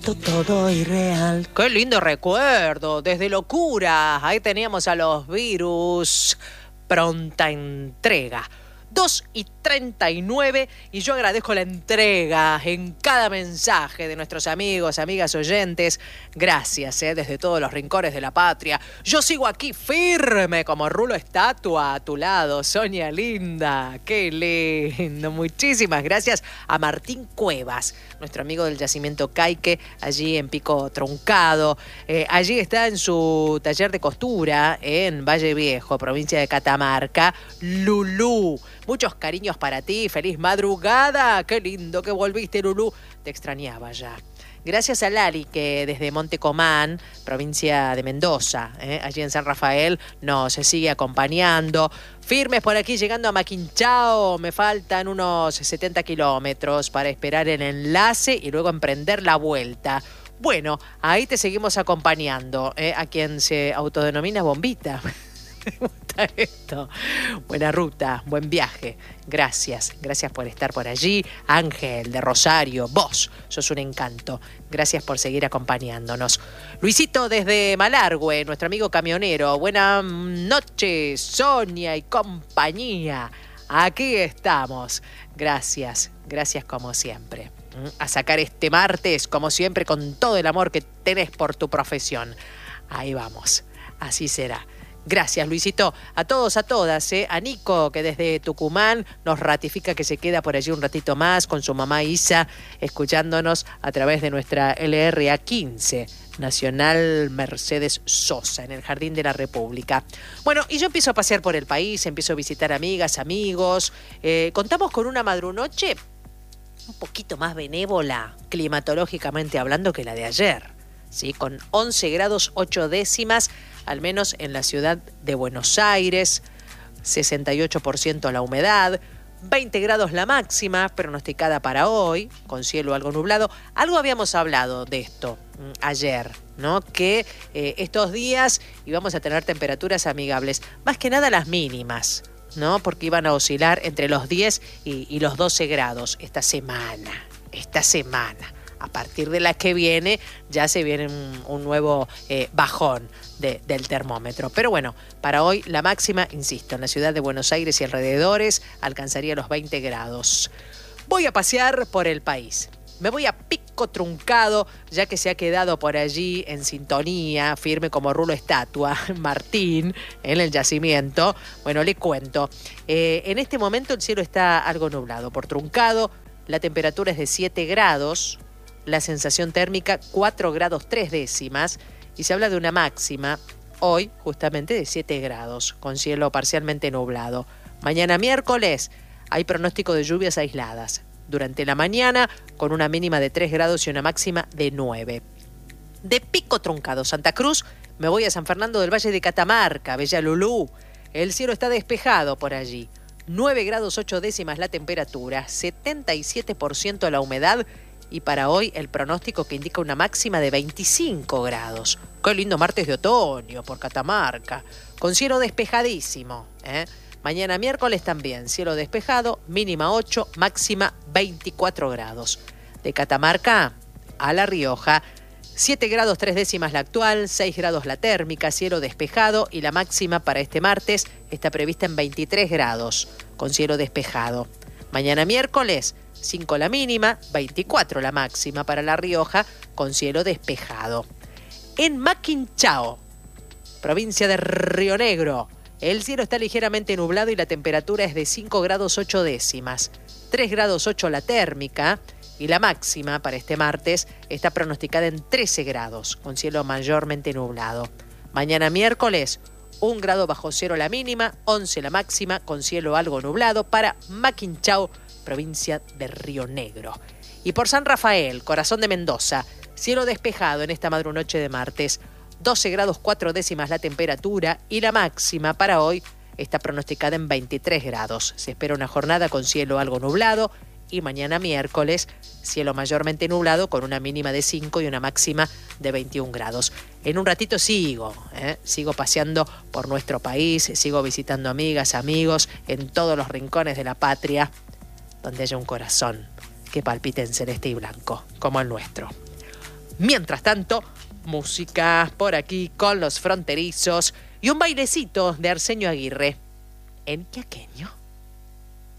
Todo irreal. Qué lindo recuerdo, desde locura. Ahí teníamos a los Virus. Pronta entrega. 2:39 y yo agradezco la entrega en cada mensaje de nuestros amigos, amigas oyentes. Gracias, desde todos los rincones de la patria. Yo sigo aquí firme como rulo estatua a tu lado, Sonia linda. Qué lindo. Muchísimas gracias a Martín Cuevas, nuestro amigo del yacimiento Caique, allí en Pico Truncado. Allí está en su taller de costura en Valle Viejo, provincia de Catamarca, Lulú. Muchos cariños para ti, feliz madrugada. Qué lindo que volviste, Lulú. Te extrañaba ya. Gracias a Lali, que desde Montecomán, provincia de Mendoza, allí en San Rafael, nos sigue acompañando. Firmes por aquí, llegando a Maquinchao. Me faltan unos 70 kilómetros para esperar el enlace y luego emprender la vuelta. Bueno, ahí te seguimos acompañando, a quien se autodenomina Bombita. Me gusta esto. Buena ruta, buen viaje. Gracias por estar por allí. Ángel de Rosario, vos sos un encanto. Gracias por seguir acompañándonos. Luisito desde Malargüe, nuestro amigo camionero. Buenas noches, Sonia y compañía. Aquí estamos. Gracias como siempre. A sacar este martes, como siempre, con todo el amor que tenés por tu profesión. Ahí vamos, así será. Gracias, Luisito. A todos, a todas, a Nico, que desde Tucumán nos ratifica que se queda por allí un ratito más con su mamá Isa, escuchándonos a través de nuestra LRA 15, Nacional Mercedes Sosa, en el Jardín de la República. Bueno, y yo empiezo a pasear por el país, empiezo a visitar amigas, amigos. Contamos con una madrunoche un poquito más benévola, climatológicamente hablando, que la de ayer, ¿sí? Con 11 grados 8 décimas, al menos en la ciudad de Buenos Aires, 68% la humedad, 20 grados la máxima pronosticada para hoy, con cielo algo nublado. Algo habíamos hablado de esto ayer, ¿no? Que estos días íbamos a tener temperaturas amigables, más que nada las mínimas, ¿no? Porque iban a oscilar entre los 10 y los 12 grados esta semana. A partir de la que viene, ya se viene un nuevo bajón del termómetro. Pero bueno, para hoy la máxima, insisto, en la ciudad de Buenos Aires y alrededores alcanzaría los 20 grados. Voy a pasear por el país. Me voy a Pico Truncado, ya que se ha quedado por allí en sintonía, firme como rulo estatua, Martín, en el yacimiento. Bueno, le cuento. En este momento el cielo está algo nublado por Truncado. La temperatura es de 7 grados. La sensación térmica 4 grados 3 décimas y se habla de una máxima hoy justamente de 7 grados con cielo parcialmente nublado. Mañana miércoles hay pronóstico de lluvias aisladas durante la mañana con una mínima de 3 grados y una máxima de 9. De Pico Truncado, Santa Cruz, me voy a San Fernando del Valle de Catamarca, Bella Lulú. El cielo está despejado por allí. 9 grados 8 décimas la temperatura, 77% la humedad. Y para hoy el pronóstico que indica una máxima de 25 grados. Qué lindo martes de otoño por Catamarca, con cielo despejadísimo. Mañana miércoles también, cielo despejado, mínima 8, máxima 24 grados. De Catamarca a La Rioja, 7 grados 3 décimas la actual, 6 grados la térmica, cielo despejado y la máxima para este martes está prevista en 23 grados, con cielo despejado. Mañana miércoles, 5 la mínima, 24 la máxima para La Rioja, con cielo despejado. En Maquinchao, provincia de Río Negro, el cielo está ligeramente nublado y la temperatura es de 5 grados 8 décimas. 3 grados 8 la térmica y la máxima para este martes está pronosticada en 13 grados, con cielo mayormente nublado. Mañana miércoles, 1 grado bajo cero la mínima, 11 la máxima, con cielo algo nublado para Maquinchao, provincia de Río Negro. Y por San Rafael, corazón de Mendoza, cielo despejado en esta madrunoche de martes, 12 grados 4 décimas la temperatura y la máxima para hoy está pronosticada en 23 grados. Se espera una jornada con cielo algo nublado y mañana miércoles, cielo mayormente nublado con una mínima de 5 y una máxima de 21 grados. En un ratito sigo paseando por nuestro país, sigo visitando amigas, amigos en todos los rincones de la patria, donde haya un corazón que palpite en celeste y blanco, como el nuestro. Mientras tanto, música por aquí con Los Fronterizos y un bailecito de Arsenio Aguirre en Quaqueño.